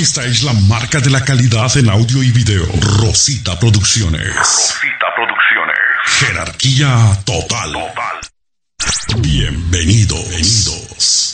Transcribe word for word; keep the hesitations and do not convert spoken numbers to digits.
Esta es la marca de la calidad en audio y video. Rosita Producciones. Rosita Producciones. Jerarquía total. Total. Bienvenidos. Bienvenidos.